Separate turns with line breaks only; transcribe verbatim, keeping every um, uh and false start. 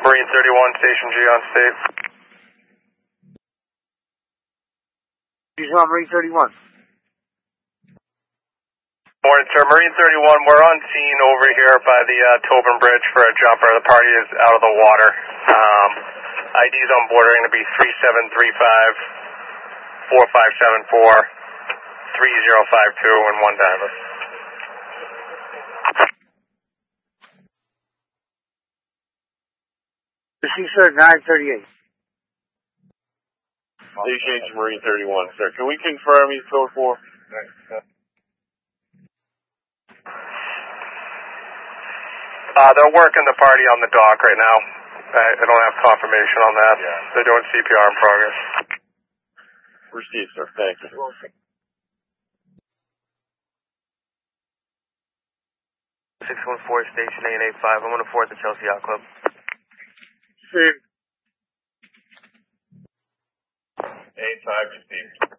Marine thirty-one, Station G on state.
He's on Marine thirty-one.
Morning, sir. Marine thirty-one, we're on scene over here by the uh, Tobin Bridge for a jumper. The party is out of the water. Um, I Ds on board are going to be three seven three five, four five seven four, three zero five two, and one diver.
Receive, sir, nine thirty-eight.
Station Marine thirty-one, sir. Can we confirm he's code four?
Uh, they're working the party on the dock right now. I, I don't have confirmation on that.
Yeah.
They're doing C P R in progress.
Received, sir. Thank you.
six one four, Station eight eight five. I'm on the fourth at Chelsea Yacht Club.
Same.
eight five, received.